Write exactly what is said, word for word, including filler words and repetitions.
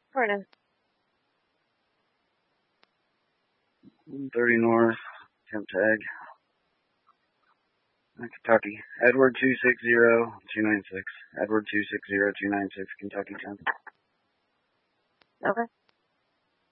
Pardon. one thirty north, temp tag. Kentucky. Edward two six zero two nine six. Edward two six zero two nine six, Kentucky temp. Okay.